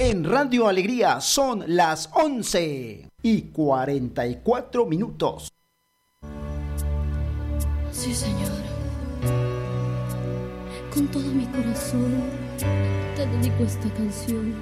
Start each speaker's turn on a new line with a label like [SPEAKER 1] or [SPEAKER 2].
[SPEAKER 1] En Radio Alegría son las 11:44.
[SPEAKER 2] Sí, Señor. Con todo mi corazón te dedico esta canción.